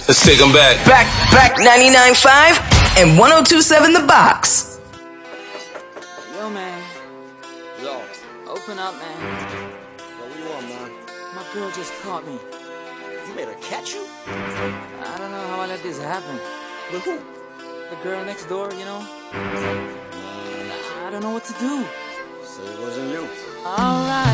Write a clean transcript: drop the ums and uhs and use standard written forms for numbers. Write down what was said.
Let's take them back. Back 99.5 and 102.7 The Box. Yo, man. Yo. Open up, man. Yo, what you want, man? My girl just caught me. You made her catch you? I don't know how I let this happen. With who? The girl next door, you know? I don't know what to do. So it wasn't you. Alright.